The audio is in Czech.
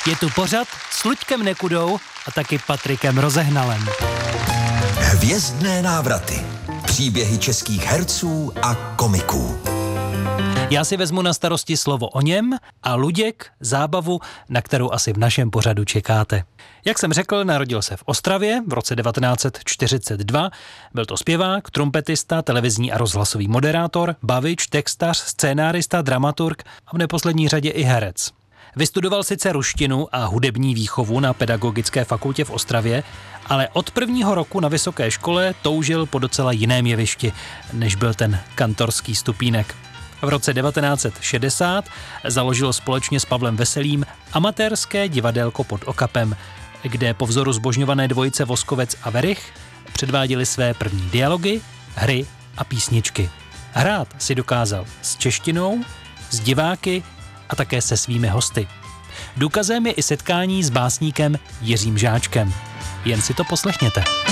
Je tu pořad s Luďkem Nekudou a taky Patrikem Rozehnalem. Hvězdné návraty. Příběhy českých herců a komiků. Já si vezmu na starosti slovo o něm a Luděk zábavu, na kterou asi v našem pořadu čekáte. Jak jsem řekl, narodil se v Ostravě v roce 1942. Byl to zpěvák, trumpetista, televizní a rozhlasový moderátor, bavič, textař, scénárista, dramaturg a v neposlední řadě i herec. Vystudoval sice ruštinu a hudební výchovu na Pedagogické fakultě v Ostravě, ale od prvního roku na vysoké škole toužil po docela jiném jevišti, než byl ten kantorský stupínek. V roce 1960 založil společně s Pavlem Veselým amatérské divadélko Pod Okapem, kde po vzoru zbožňované dvojice Voskovec a Werich předváděli své první dialogy, hry a písničky. Hrát si dokázal s češtinou, s diváky a také se svými hosty. Důkazem je i setkání s básníkem Jiřím Žáčkem. Jen si to poslechněte.